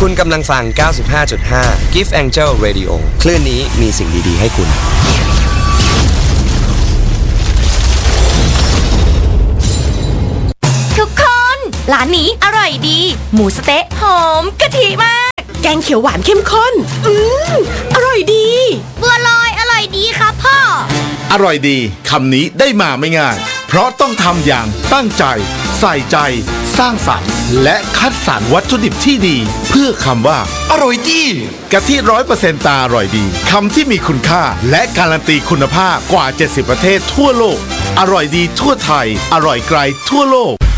คุณกำลังฟัง 95.5 Gift Angel Radio คลื่นนี้มีสิ่งดีๆให้คุณทุกคนร้านนี้อร่อยดีหมูสะเต๊ะหอมกะทิมากแกงเขียวหวานเข้มข้นอร่อยดีบัวลอยอร่อยดีครับพ่ออร่อยดีคำนี้ได้มาไม่ง่ายเพราะต้องทำอย่างตั้งใจใส่ใจสร้างสรรค์และคัดสรรวัตถุดิบที่ดีเพื่อคำว่าอร่อยดีกะทิ 100% ตาอร่อยดีคำที่มีคุณค่าและการันตีคุณภาพกว่า70ประเทศทั่วโลกอร่อยดีทั่วไทยอร่อยไกลทั่วโลก